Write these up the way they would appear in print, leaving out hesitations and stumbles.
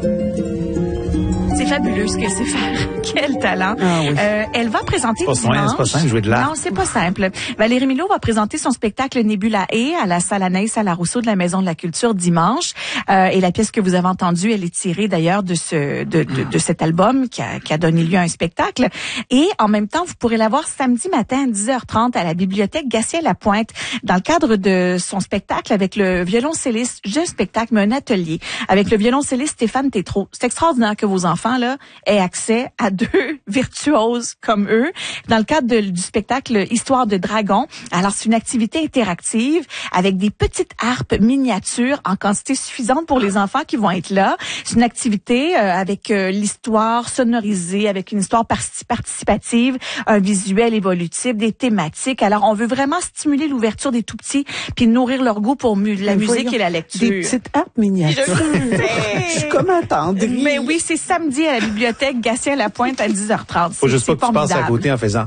C'est fabuleux ce qu'elle sait faire. Quel talent. Ah oui. Elle va présenter C'est pas simple de jouer de l'art. Non, c'est pas simple. Valérie Milot va présenter son spectacle Nébulae à la salle Anaïs à la Rousseau de la Maison de la Culture dimanche. Et la pièce que vous avez entendue, elle est tirée d'ailleurs de cet album qui a donné lieu à un spectacle. Et en même temps, vous pourrez la voir samedi matin à 10h30 à la bibliothèque Gatien-Lapointe dans le cadre de son spectacle avec le violoncelliste, un spectacle, mais un atelier avec le violoncelliste Stéphane Tétrault. C'est extraordinaire que vos enfants là aient accès à deux virtuoses comme eux dans le cadre du spectacle Histoire de dragon. Alors c'est une activité interactive avec des petites harpes miniatures en quantité suffisante pour les enfants qui vont être là. C'est une activité avec l'histoire sonorisée, avec une histoire participative, un visuel évolutif, des thématiques. Alors on veut vraiment stimuler l'ouverture des tout-petits puis nourrir leur goût pour la musique et la lecture. Des petites harpes miniatures. Je suis comme attendrie. Mais oui, c'est samedi à la bibliothèque Gatien-Lapointe à 10h30. Faut juste pas que tu passes à côté en faisant.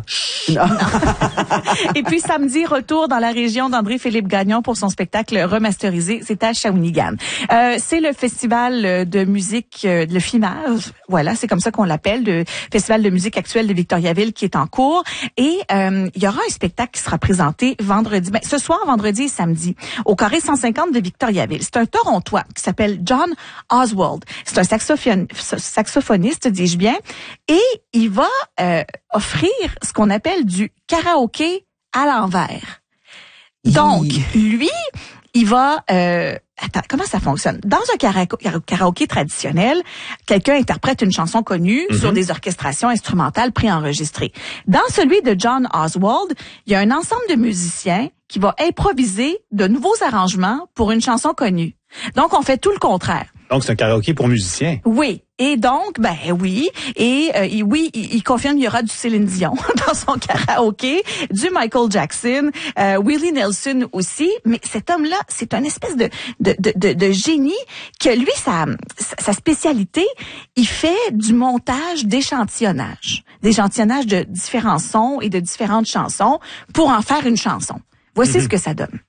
Et puis samedi, retour dans la région d'André-Philippe Gagnon pour son spectacle remasterisé. C'est à Shawinigan. C'est le festival de musique, le FIMAV. Voilà, c'est comme ça qu'on l'appelle, le festival de musique actuelle de Victoriaville qui est en cours. Et il y aura un spectacle qui sera présenté ce soir, vendredi et samedi, au Carré 150 de Victoriaville. C'est un Torontois qui s'appelle John Oswald. C'est un saxophoniste, dis-je bien. Et il va offrir ce qu'on appelle du karaoké à l'envers. Donc, lui, il va... attends, comment ça fonctionne? Dans un karaoké traditionnel, quelqu'un interprète une chanson connue sur des orchestrations instrumentales préenregistrées. Dans celui de John Oswald, il y a un ensemble de musiciens qui va improviser de nouveaux arrangements pour une chanson connue. Donc, on fait tout le contraire. Donc, c'est un karaoké pour musiciens. Oui. Et donc, oui. Et il confirme qu'il y aura du Céline Dion dans son karaoké, du Michael Jackson, Willie Nelson aussi. Mais cet homme-là, c'est une espèce de génie que lui, sa spécialité, il fait du montage d'échantillonnage de différents sons et de différentes chansons pour en faire une chanson. Voici ce que ça donne.